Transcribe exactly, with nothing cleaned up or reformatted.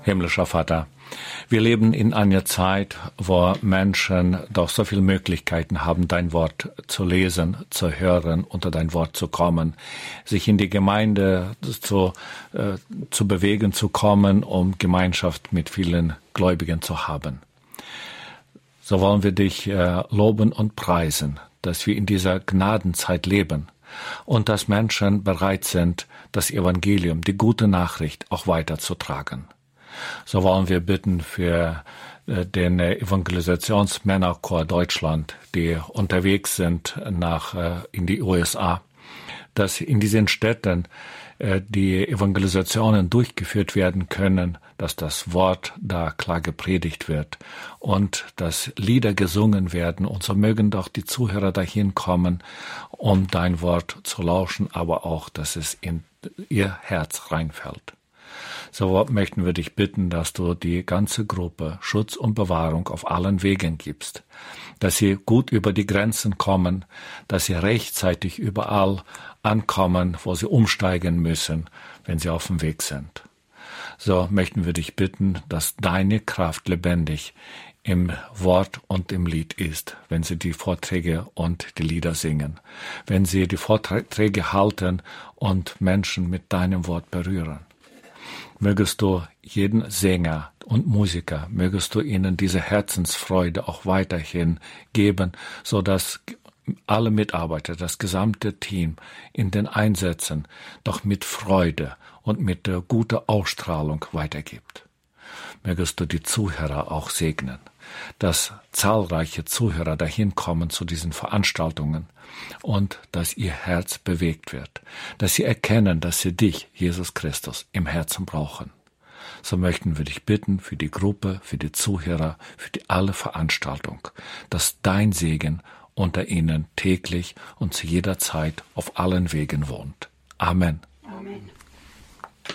Himmlischer Vater, wir leben in einer Zeit, wo Menschen doch so viele Möglichkeiten haben, dein Wort zu lesen, zu hören, unter dein Wort zu kommen, sich in die Gemeinde zu, äh, zu bewegen, zu kommen, um Gemeinschaft mit vielen Gläubigen zu haben. So wollen wir dich äh, loben und preisen, dass wir in dieser Gnadenzeit leben und dass Menschen bereit sind, das Evangelium, die gute Nachricht auch weiterzutragen. So wollen wir bitten für äh, den Evangelisationsmännerchor Deutschland, die unterwegs sind nach äh, in die U S A, dass in diesen Städten äh, die Evangelisationen durchgeführt werden können, dass das Wort da klar gepredigt wird und dass Lieder gesungen werden. Und so mögen doch die Zuhörer dahin kommen, um dein Wort zu lauschen, aber auch, dass es in ihr Herz reinfällt. So möchten wir dich bitten, dass du die ganze Gruppe Schutz und Bewahrung auf allen Wegen gibst, dass sie gut über die Grenzen kommen, dass sie rechtzeitig überall ankommen, wo sie umsteigen müssen, wenn sie auf dem Weg sind. So möchten wir dich bitten, dass deine Kraft lebendig im Wort und im Lied ist, wenn sie die Vorträge und die Lieder singen, wenn sie die Vorträge halten und Menschen mit deinem Wort berühren. Mögest du jeden Sänger und Musiker, mögest du ihnen diese Herzensfreude auch weiterhin geben, so dass alle Mitarbeiter, das gesamte Team in den Einsätzen doch mit Freude und mit der guten Ausstrahlung weitergibt. Mögest du die Zuhörer auch segnen, dass zahlreiche Zuhörer dahin kommen zu diesen Veranstaltungen und dass ihr Herz bewegt wird, dass sie erkennen, dass sie dich, Jesus Christus, im Herzen brauchen. So möchten wir dich bitten für die Gruppe, für die Zuhörer, für die alle Veranstaltung, dass dein Segen unter ihnen täglich und zu jeder Zeit auf allen Wegen wohnt. Amen. Amen.